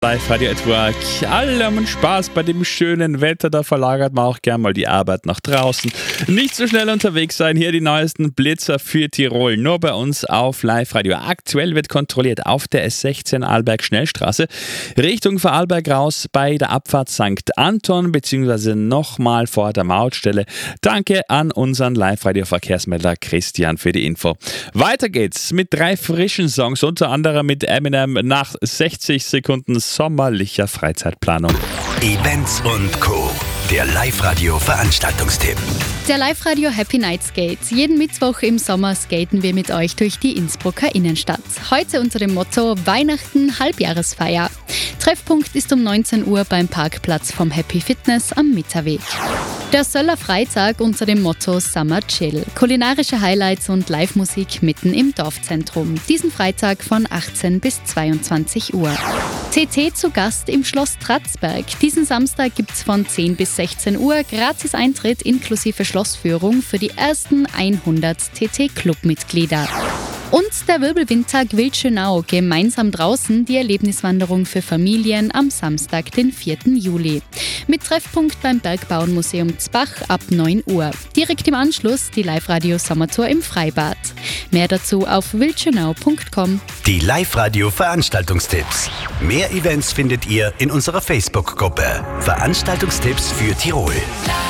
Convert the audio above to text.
Live-Radio at Work. Alle haben Spaß bei dem schönen Wetter, da verlagert man auch gern mal die Arbeit nach draußen. Nicht so schnell unterwegs sein, hier die neuesten Blitzer für Tirol. Nur bei uns auf Live-Radio. Aktuell wird kontrolliert auf der S16 Arlberg-Schnellstraße Richtung Vorarlberg raus bei der Abfahrt St. Anton beziehungsweise nochmal vor der Mautstelle. Danke an unseren Live-Radio-Verkehrsmelder Christian für die Info. Weiter geht's mit 3 frischen Songs, unter anderem mit Eminem nach 60 Sekunden sommerlicher Freizeitplanung. Events und Co. Der Live-Radio-Veranstaltungstipp. Der Live-Radio Happy Night Skate. Jeden Mittwoch im Sommer skaten wir mit euch durch die Innsbrucker Innenstadt. Heute unter dem Motto Weihnachten Halbjahresfeier. Treffpunkt ist um 19 Uhr beim Parkplatz vom Happy Fitness am Mitterweg. Der Söller Freitag unter dem Motto Summer Chill. Kulinarische Highlights und Live-Musik mitten im Dorfzentrum. Diesen Freitag von 18 bis 22 Uhr. TT zu Gast im Schloss Tratzberg. Diesen Samstag gibt's von 10 bis 16 Uhr gratis Eintritt inklusive Schlossführung für die ersten 100 TT-Clubmitglieder. Und der Wirbelwindtag Wildschönau, gemeinsam draußen die Erlebniswanderung für Familien am Samstag, den 4. Juli. Mit Treffpunkt beim Bergbauernmuseum Zbach ab 9 Uhr. Direkt im Anschluss die Live-Radio Sommertour im Freibad. Mehr dazu auf wildschönau.com. Die Live-Radio-Veranstaltungstipps. Mehr Events findet ihr in unserer Facebook-Gruppe. Veranstaltungstipps für Tirol.